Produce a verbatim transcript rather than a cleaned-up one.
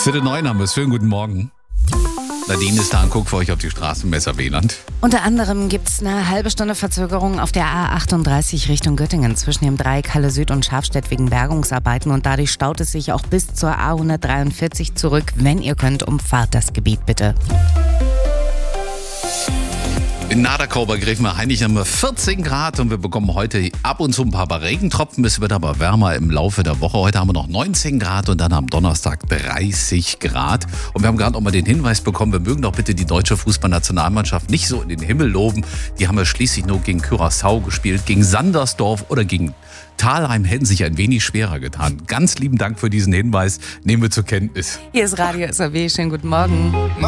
Viertel neun haben wir es. Schönen guten Morgen. Nadine ist da und guckt für euch auf die Straßenmesser Wieland. Unter anderem gibt es eine halbe Stunde Verzögerung auf der A achtunddreißig Richtung Göttingen zwischen dem Dreieck Halle Süd und Schafstedt wegen Bergungsarbeiten und dadurch staut es sich auch bis zur A hundertdreiundvierzig zurück. Wenn ihr könnt, umfahrt das Gebiet bitte. In Naderkaubergräfen bei Heinig haben wir vierzehn Grad und wir bekommen heute ab und zu ein paar Regentropfen. Es wird aber wärmer im Laufe der Woche. Heute haben wir noch neunzehn Grad und dann am Donnerstag dreißig Grad. Und wir haben gerade noch mal den Hinweis bekommen, wir mögen doch bitte die deutsche Fußballnationalmannschaft nicht so in den Himmel loben. Die haben ja schließlich nur gegen Curaçao gespielt, gegen Sandersdorf oder gegen Thalheim hätten sich ein wenig schwerer getan. Ganz lieben Dank für diesen Hinweis. Nehmen wir zur Kenntnis. Hier ist Radio S R W. Schönen guten Morgen.